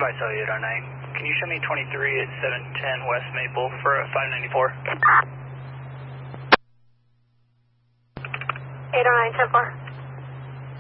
Goodbye, Sally 809. Can you show me 23 at 710 West Maple for a 594? 809, 10-4.